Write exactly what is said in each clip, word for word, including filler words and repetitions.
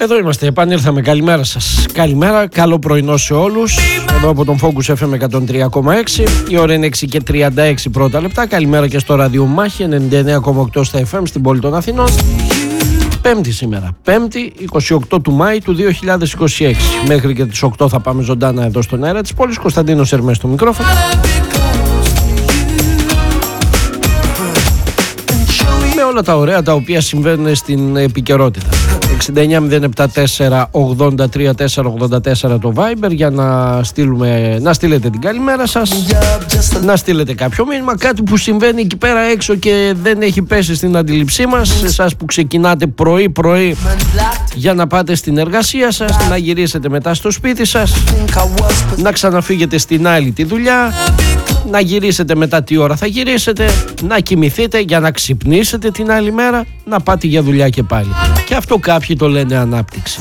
Εδώ είμαστε, επανήλθαμε. Καλημέρα σας. Καλημέρα, καλό πρωινό σε όλους. Εδώ από τον Focus εφ εμ εκατόν τρία κόμμα έξι. Η ώρα είναι έξι και τριάντα έξι πρώτα λεπτά. Καλημέρα και στο ράδιο Μάχη ενενήντα εννέα κόμμα οκτώ στα εφ εμ στην πόλη των Αθηνών. Πέμπτη σήμερα, Πέμπτη, είκοσι οκτώ του Μάη του δύο χιλιάδες είκοσι έξι. Μέχρι και τις οκτώ θα πάμε ζωντάνα εδώ στον αέρα της πόλης. Κωνσταντίνος Ερμές στο μικρόφωνο. Με όλα τα ωραία τα οποία συμβαίνουν στην επικαιρότητα. εξήντα εννέα μηδέν επτά τέσσερα ογδόντα τρία τέσσερα ογδόντα τέσσερα το Viber για να, στείλουμε, να στείλετε την καλημέρα σας, να στείλετε κάποιο μήνυμα, κάτι που συμβαίνει εκεί πέρα έξω και δεν έχει πέσει στην αντίληψή μας, εσάς που ξεκινάτε πρωί πρωί για να πάτε στην εργασία σας, να γυρίσετε μετά στο σπίτι σας, να ξαναφύγετε στην άλλη τη δουλειά, να γυρίσετε μετά τι ώρα θα γυρίσετε, να κοιμηθείτε για να ξυπνήσετε την άλλη μέρα, να πάτε για δουλειά και πάλι. Και αυτό κάποιοι το λένε ανάπτυξη.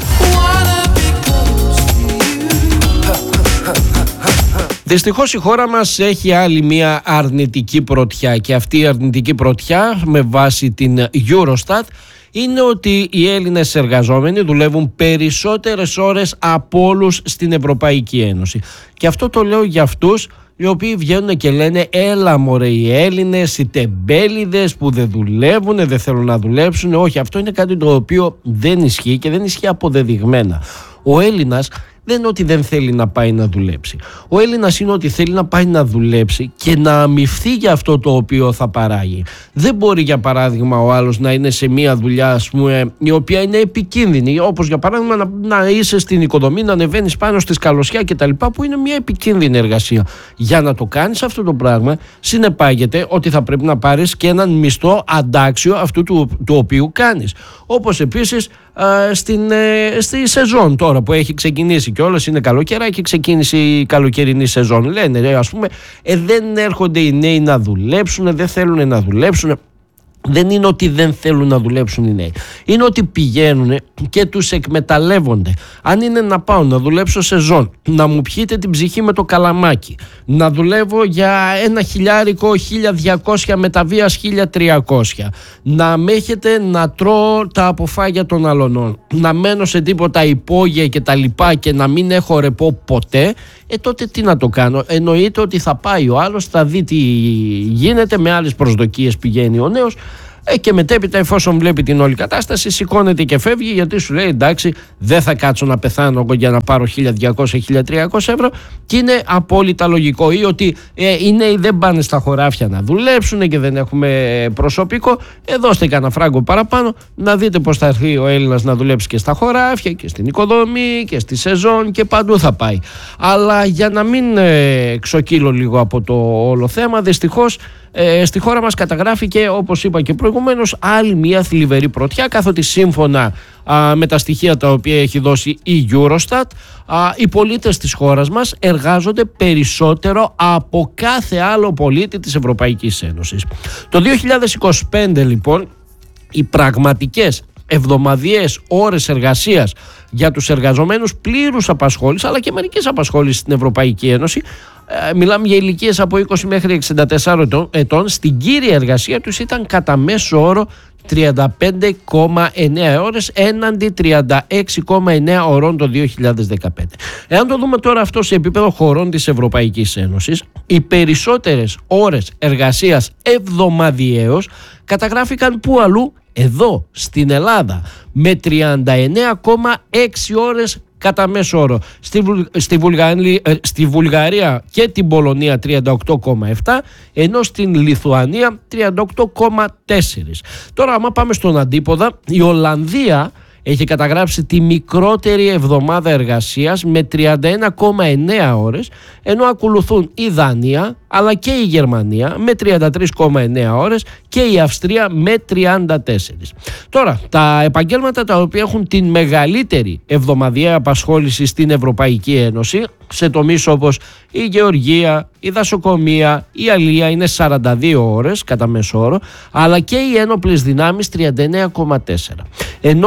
Δυστυχώς η χώρα μας έχει άλλη μια αρνητική πρωτιά και αυτή η αρνητική πρωτιά με βάση την Eurostat είναι ότι οι Έλληνες εργαζόμενοι δουλεύουν περισσότερες ώρες από όλους στην Ευρωπαϊκή Ένωση. Και αυτό το λέω για αυτούς οι οποίοι βγαίνουν και λένε έλα μωρέ οι Έλληνες, οι τεμπέληδες που δεν δουλεύουν, δεν θέλουν να δουλέψουν. Όχι, αυτό είναι κάτι το οποίο δεν ισχύει και δεν ισχύει αποδεδειγμένα. Ο Έλληνας δεν είναι ότι δεν θέλει να πάει να δουλέψει. Ο Έλληνας είναι ότι θέλει να πάει να δουλέψει και να αμοιφθεί για αυτό το οποίο θα παράγει. Δεν μπορεί για παράδειγμα ο άλλος να είναι σε μια δουλειά ας πούμε, η οποία είναι επικίνδυνη, όπως για παράδειγμα να, να είσαι στην οικοδομή, να ανεβαίνεις πάνω στη σκαλωσιά κτλ. Που είναι μια επικίνδυνη εργασία. Για να το κάνεις αυτό το πράγμα συνεπάγεται ότι θα πρέπει να πάρεις και έναν μισθό αντάξιο αυτού του, του οποίου κάνεις. Όπως επίσης α, στην, ε, στη σεζόν τώρα που έχει ξεκινήσει και όλες είναι καλοκαίρι, έχει ξεκίνησε η καλοκαιρινή σεζόν. Λένε ας πούμε ε, δεν έρχονται οι νέοι να δουλέψουν, δεν θέλουν να δουλέψουν. Δεν είναι ότι δεν θέλουν να δουλέψουν οι νέοι. Είναι ότι πηγαίνουν και τους εκμεταλλεύονται. Αν είναι να πάω να δουλέψω σεζόν, να μου πιείτε την ψυχή με το καλαμάκι, να δουλεύω για ένα χιλιάρικο χίλια διακόσια μεταβίας χίλια τριακόσια, να με έχετε να τρώω τα αποφάγια των αλωνών, να μένω σε τίποτα υπόγεια και τα λοιπά και να μην έχω ρεπό ποτέ, ε τότε τι να το κάνω. Εννοείται ότι θα πάει ο άλλος, θα δει τι γίνεται, με άλλες προσδοκίες πηγαίνει ο νέος ε, και μετέπειτα εφόσον βλέπει την όλη κατάσταση σηκώνεται και φεύγει, γιατί σου λέει εντάξει δεν θα κάτσω να πεθάνω για να πάρω χίλια διακόσια με χίλια τριακόσια ευρώ, και είναι απόλυτα λογικό. Ή ότι ε, οι νέοι δεν πάνε στα χωράφια να δουλέψουν και δεν έχουμε προσωπικό, ε, δώστε κανένα φράγκο παραπάνω να δείτε πως θα έρθει ο Έλληνας να δουλέψει και στα χωράφια και στην οικοδομή και στη σεζόν και παντού θα πάει. Αλλά για να μην ε, ξοκύλω λίγο από το όλο θέμα, δυστυχώς Ε, στη χώρα μας καταγράφηκε, όπως είπα και προηγουμένως, άλλη μια θλιβερή πρωτιά, καθότι σύμφωνα α, με τα στοιχεία τα οποία έχει δώσει η Eurostat, α, οι πολίτες της χώρας μας εργάζονται περισσότερο από κάθε άλλο πολίτη της Ευρωπαϊκής Ένωσης. Το δύο χιλιάδες είκοσι πέντε λοιπόν οι πραγματικές εβδομαδιαίες ώρες εργασίας για τους εργαζομένους πλήρους απασχόλησης αλλά και μερικής απασχόλησης στην Ευρωπαϊκή Ένωση, ε, μιλάμε για ηλικίες από είκοσι μέχρι εξήντα τέσσερα ετών, στην κύρια εργασία τους ήταν κατά μέσο όρο τριάντα πέντε κόμμα εννέα ώρες έναντι τριάντα έξι κόμμα εννέα ωρών το δύο χιλιάδες δεκαπέντε. Εάν το δούμε τώρα αυτό σε επίπεδο χωρών της Ευρωπαϊκής Ένωσης, οι περισσότερες ώρες εργασίας εβδομαδιαίως καταγράφηκαν πού αλλού? Εδώ στην Ελλάδα με τριάντα εννέα κόμμα έξι ώρες κατά μέσο όρο. Στη, Βουλ, στη, Βουλγαρία, στη Βουλγαρία και την Πολωνία τριάντα οκτώ κόμμα επτά, ενώ στην Λιθουανία τριάντα οκτώ κόμμα τέσσερα. Τώρα άμα πάμε στον αντίποδα, η Ολλανδία έχει καταγράψει τη μικρότερη εβδομάδα εργασίας με τριάντα ένα κόμμα εννέα ώρες, ενώ ακολουθούν η Δανία αλλά και η Γερμανία με τριάντα τρία κόμμα εννέα ώρες και η Αυστρία με τριάντα τέσσερα. Τώρα, τα επαγγέλματα τα οποία έχουν την μεγαλύτερη εβδομαδιαία απασχόληση στην Ευρωπαϊκή Ένωση, σε τομείς όπως η γεωργία, η δασοκομεία, η αλεία, είναι σαράντα δύο ώρες κατά μέσο όρο, αλλά και οι ένοπλες δυνάμεις τριάντα εννέα κόμμα τέσσερα. Ενώ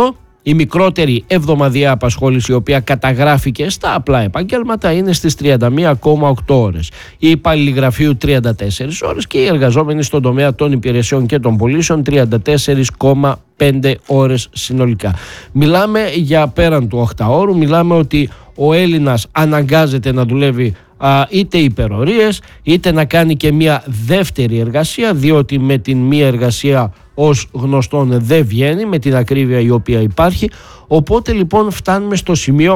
Η μικρότερη εβδομαδιαία απασχόληση, η οποία καταγράφηκε στα απλά επαγγέλματα, είναι στις τριάντα μία κόμμα οκτώ ώρες. Οι υπάλληλοι γραφείου τριάντα τέσσερις ώρες και οι εργαζόμενοι στον τομέα των υπηρεσιών και των πωλήσεων τριάντα τέσσερις κόμμα πέντε ώρες συνολικά. Μιλάμε για πέραν του οχταώρου, μιλάμε ότι ο Έλληνας αναγκάζεται να δουλεύει α, είτε υπερορίες είτε να κάνει και μια δεύτερη εργασία, διότι με την μία εργασία ως γνωστόν δεν βγαίνει με την ακρίβεια η οποία υπάρχει. Οπότε λοιπόν φτάνουμε στο σημείο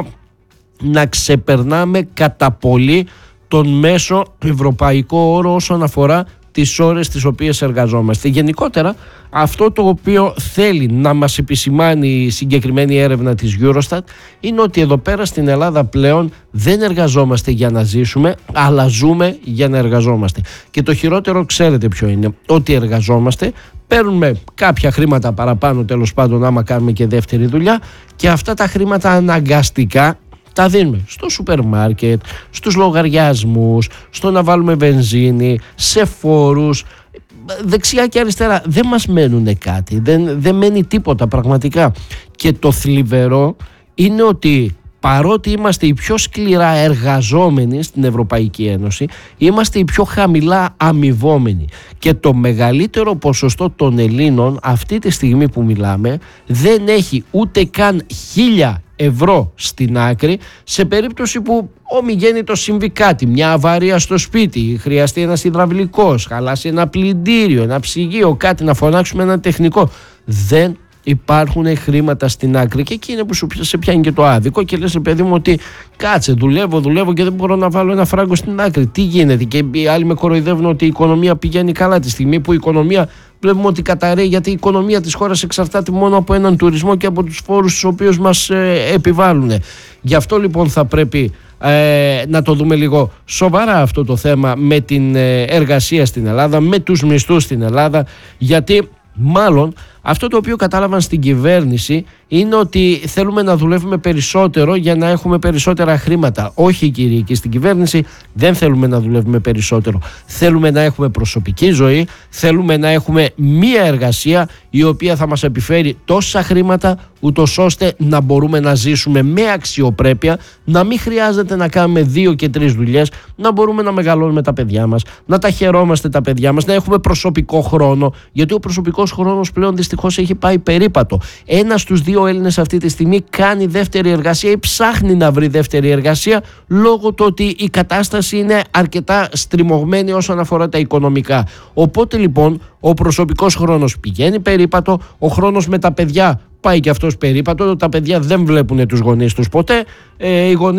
να ξεπερνάμε κατά πολύ τον μέσο ευρωπαϊκό όρο όσον αφορά τις ώρες τις οποίες εργαζόμαστε. Γενικότερα αυτό το οποίο θέλει να μας επισημάνει η συγκεκριμένη έρευνα της Eurostat είναι ότι εδώ πέρα στην Ελλάδα πλέον δεν εργαζόμαστε για να ζήσουμε, αλλά ζούμε για να εργαζόμαστε. Και το χειρότερο ξέρετε ποιο είναι? Ότι εργαζόμαστε, παίρνουμε κάποια χρήματα παραπάνω τέλος πάντων άμα κάνουμε και δεύτερη δουλειά, και αυτά τα χρήματα αναγκαστικά τα δίνουμε στο σούπερ μάρκετ, στους λογαριασμούς, στο να βάλουμε βενζίνη, σε φόρους, δεξιά και αριστερά. Δεν μας μένουν κάτι, δεν, δεν μένει τίποτα πραγματικά. Και το θλιβερό είναι ότι παρότι είμαστε οι πιο σκληρά εργαζόμενοι στην Ευρωπαϊκή Ένωση, είμαστε οι πιο χαμηλά αμοιβόμενοι. Και το μεγαλύτερο ποσοστό των Ελλήνων αυτή τη στιγμή που μιλάμε δεν έχει ούτε καν χίλια ευρώ στην άκρη σε περίπτωση που ομιγέννητος συμβεί κάτι, μια αβαρία στο σπίτι, χρειαστεί ένας υδραυλικός, χαλάσει ένα πλυντήριο, ένα ψυγείο, κάτι, να φωνάξουμε ένα τεχνικό. Δεν υπάρχουν χρήματα στην άκρη, και εκεί είναι που σου σε πιάνει και το άδικο και λες, παιδί μου, ότι κάτσε, δουλεύω, δουλεύω και δεν μπορώ να βάλω ένα φράγκο στην άκρη. Τι γίνεται? Και οι άλλοι με κοροϊδεύουν ότι η οικονομία πηγαίνει καλά, τη στιγμή που η οικονομία βλέπουμε ότι καταραίει, γιατί η οικονομία της χώρας εξαρτάται μόνο από έναν τουρισμό και από τους φόρους τους οποίους μας ε, επιβάλλουν. Γι' αυτό λοιπόν θα πρέπει ε, να το δούμε λίγο σοβαρά αυτό το θέμα με την ε, εργασία στην Ελλάδα, με τους μισθούς στην Ελλάδα, γιατί μάλλον αυτό το οποίο κατάλαβαν στην κυβέρνηση είναι ότι θέλουμε να δουλεύουμε περισσότερο για να έχουμε περισσότερα χρήματα. Όχι, κύριε, και στην κυβέρνηση δεν θέλουμε να δουλεύουμε περισσότερο. Θέλουμε να έχουμε προσωπική ζωή, θέλουμε να έχουμε μία εργασία η οποία θα μας επιφέρει τόσα χρήματα, ούτως ώστε να μπορούμε να ζήσουμε με αξιοπρέπεια, να μην χρειάζεται να κάνουμε δύο και τρεις δουλειές, να μπορούμε να μεγαλώνουμε τα παιδιά μας, να τα χαιρόμαστε τα παιδιά μας, να έχουμε προσωπικό χρόνο, γιατί ο προσωπικός χρόνος πλέον δυστυχώς έχει πάει περίπατο. Ένας στους δύο Έλληνες αυτή τη στιγμή κάνει δεύτερη εργασία ή ψάχνει να βρει δεύτερη εργασία, λόγω του ότι η κατάσταση είναι αρκετά στριμωγμένη όσον αφορά τα οικονομικά. Οπότε λοιπόν ο προσωπικός χρόνος πηγαίνει περίπατο, ο χρόνος με τα παιδιά πάει και αυτός περίπατο, τα παιδιά δεν βλέπουν τους γονείς τους ποτέ, ε, οι γονείς